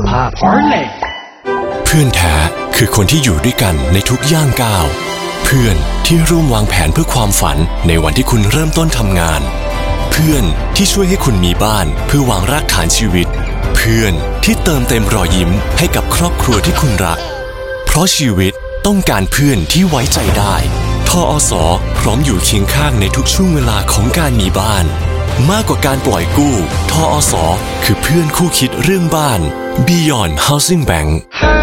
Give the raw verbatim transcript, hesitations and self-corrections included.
ภาพพาร์เลย์เพื่อนแท้คือคนที่อยู่ด้วยกันในทุกย่างก้าวเพื่อนที่ร่วมวางแผนเพื่อความฝันในวันที่คุณเริ่มต้นทำงานเพื่อนที่ช่วยให้คุณมีบ้านเพื่อวางรากฐานชีวิตเพื่อนที่เติมเต็มรอยยิ้มให้กับครอบครัวที่คุณรักเพราะชีวิตต้องการเพื่อนที่ไว้ใจได้ทอส.พร้อมอยู่เคียงข้างในทุกช่วงเวลาของการมีบ้านมากกว่าการปล่อยกู้ทอส.คือเพื่อนคู่คิดเรื่องบ้าน Beyond Housing Bank